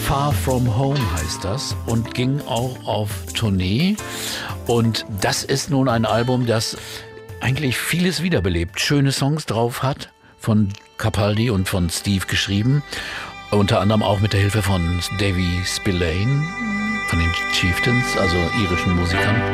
Far From Home heißt das und ging auch auf Tournee. Und das ist nun ein Album, das eigentlich vieles wiederbelebt, schöne Songs drauf hat, von Capaldi und von Steve geschrieben. Unter anderem auch mit der Hilfe von Davy Spillane, von den Chieftains, also irischen Musikern.